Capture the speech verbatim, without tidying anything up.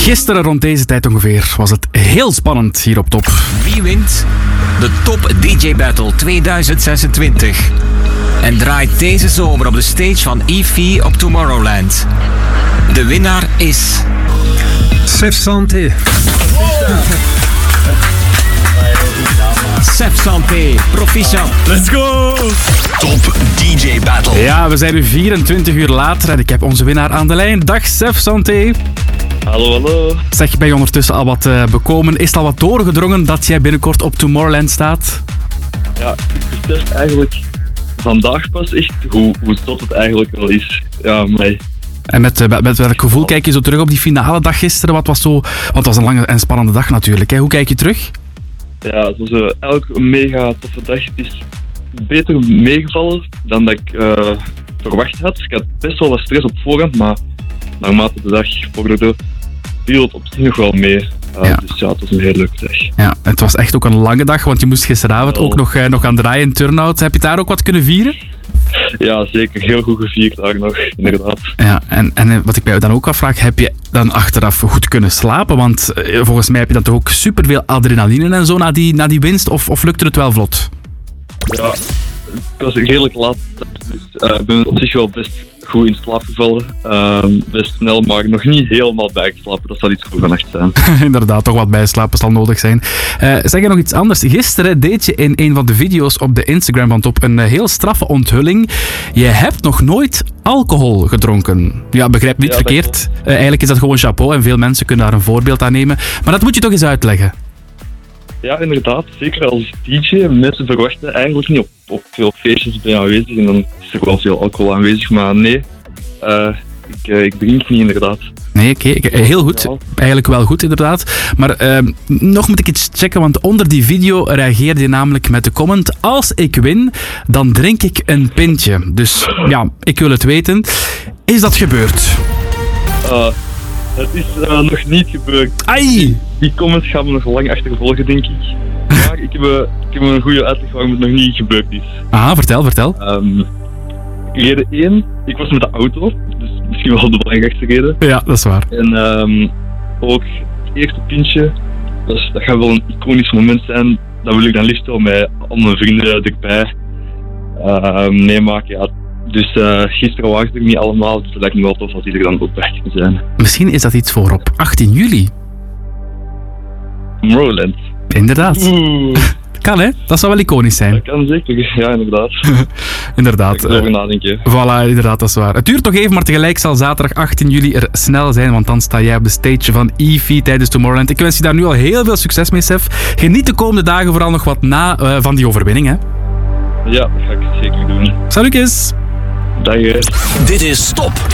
Gisteren rond deze tijd ongeveer was het heel spannend hier op Top. Wie wint de Top D J Battle tweeduizend zesentwintig? En draait deze zomer op de stage van E V op Tomorrowland. De winnaar is... Sef Santé. Sef Santé, proficiat. Let's go! Top D J Battle. Ja, we zijn nu vierentwintig uur later en ik heb onze winnaar aan de lijn. Dag Sef Santé. Hallo, hallo. Zeg, ben je ondertussen al wat uh, bekomen? Is het al wat doorgedrongen dat jij binnenkort op Tomorrowland staat? Ja, ik besef eigenlijk vandaag pas echt hoe, hoe zot het eigenlijk wel is. Ja, mij. En met, met, met welk gevoel kijk je zo terug op die finale dag gisteren? Wat was zo... Want het was een lange en spannende dag natuurlijk. Hè? Hoe kijk je terug? Ja, het was uh, eigenlijk een mega toffe dag. Het is beter meegevallen dan dat ik uh, verwacht had. Ik had best wel wat stress op voorhand, maar naarmate de dag vorderde, viel het op zich nog wel mee. Uh, ja. Dus ja, het was een heel leuke dag. Ja, het was echt ook een lange dag, want je moest gisteravond oh. ook nog, uh, nog gaan draaien in Turnhout. Heb je daar ook wat kunnen vieren? Ja, zeker. Heel goed gevierd daar nog, inderdaad. Ja, en, en wat ik bij jou dan ook afvraag, heb je dan achteraf goed kunnen slapen? Want uh, volgens mij heb je dan toch ook superveel adrenaline en zo na die, na die winst, of, of lukte het wel vlot? Ja, het was redelijk laat, dus uh, ik ben op zich wel best goed in slaap gevallen. Uh, best snel, maar nog niet helemaal bijgeslapen. Dat zal iets goed vannacht zijn. Inderdaad, toch wat bijslapen zal nodig zijn. Uh, zeg je nog iets anders? Gisteren deed je in een van de video's op de Instagram van Top een uh, heel straffe onthulling. Je hebt nog nooit alcohol gedronken. Ja, begrijp niet ja, verkeerd. Uh, eigenlijk is dat gewoon chapeau en veel mensen kunnen daar een voorbeeld aan nemen. Maar dat moet je toch eens uitleggen. Ja, inderdaad. Zeker als D J. Mensen verwachten eigenlijk niet op, op veel feestjes ben je aanwezig en dan is er wel veel alcohol aanwezig, maar nee, uh, ik, uh, ik drink niet inderdaad. Nee, oké. Okay. Heel goed. Eigenlijk wel goed, inderdaad. Maar uh, nog moet ik iets checken, want onder die video reageerde je namelijk met de comment: als ik win, dan drink ik een pintje. Dus ja, ik wil het weten. Is dat gebeurd? Uh, het is uh, nog niet gebeurd. Ai! Die comments gaan me nog lang achtervolgen, denk ik. Maar ik heb, uh, ik heb een goede uitleg waarom het nog niet gebeurd is. Aha, vertel, vertel. Um, reden één, ik was met de auto, dus misschien wel de belangrijkste reden. Ja, dat is waar. En um, ook het eerste pintje, dat, is, dat gaat wel een iconisch moment zijn. Dat wil ik dan liefst wel met al mijn vrienden erbij uh, meemaken. Ja. Dus uh, gisteren waren ze er niet allemaal, dus het lijkt me wel tof als die er dan ook bij kunnen zijn. Misschien is dat iets voor op achttien juli. Tomorrowland. Inderdaad. Oeh. Kan hè? Dat zou wel iconisch zijn. Dat kan zeker, ja inderdaad. Inderdaad. Ik over nadenken. Voilà, inderdaad, dat is waar. Het duurt nog even, maar tegelijk zal zaterdag achttien juli er snel zijn, want dan sta jij op de stage van E V tijdens Tomorrowland. Ik wens je daar nu al heel veel succes mee, Sef. Geniet de komende dagen vooral nog wat na uh, van die overwinning, hè? Ja, dat ga ik zeker doen. Salutjes! Dag. Dit is Top